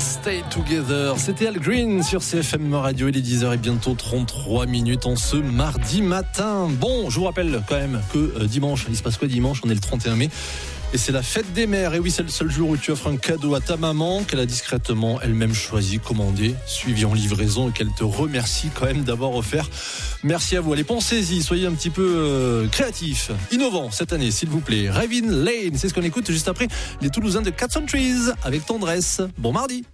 Stay Together. C'était Al Green sur CFM Radio. Il est 10h et bientôt 33 minutes en ce mardi matin. Bon, je vous rappelle quand même que dimanche, il se passe quoi dimanche ? On est le 31 mai. Et c'est la fête des mères. Et oui, c'est le seul jour où tu offres un cadeau à ta maman qu'elle a discrètement elle-même choisi, commandé, suivi en livraison et qu'elle te remercie quand même d'avoir offert. Merci à vous. Allez, pensez-y, soyez un petit peu créatifs, innovants cette année, s'il vous plaît. Ravin Lane, c'est ce qu'on écoute juste après les Toulousains de Cats on Trees avec tendresse. Bon mardi.